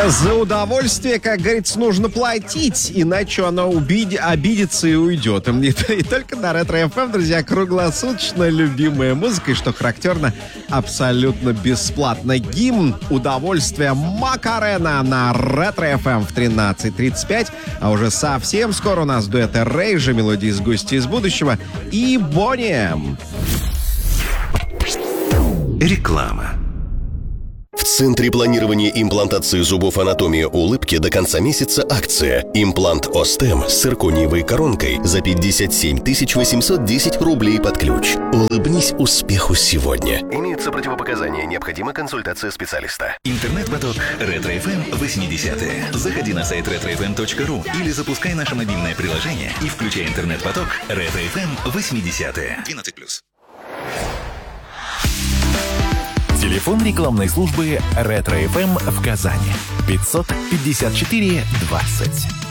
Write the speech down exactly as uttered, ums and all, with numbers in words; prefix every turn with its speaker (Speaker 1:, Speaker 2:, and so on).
Speaker 1: За удовольствие, как говорится, нужно платить, иначе оно убид... обидится и уйдет. И, и только на Ретро-эф эм, друзья, круглосуточно любимая музыка, и, что характерно, абсолютно бесплатно. Гимн удовольствия Макарена на Ретро-эф эм в тринадцать тридцать пять. А уже совсем скоро у нас дуэты Рейжа, мелодии из «Гости из будущего» и Бонни Эм.
Speaker 2: Реклама. В Центре планирования имплантации зубов «Анатомия улыбки» до конца месяца акция. Имплант Остем с циркониевой коронкой за пятьдесят семь тысяч восемьсот десять рублей под ключ. Улыбнись успеху сегодня. Имеются противопоказания. Необходима консультация специалиста.
Speaker 3: Интернет-поток Ретро-эф эм восьмидесятые. Заходи на сайт ретро эф эм точка ру или запускай наше мобильное приложение и включай интернет-поток Ретро-эф эм восьмидесятые. двенадцать плюс.
Speaker 4: Телефон рекламной службы Ретро-эф эм в Казани. пятьсот пятьдесят четыре двадцать.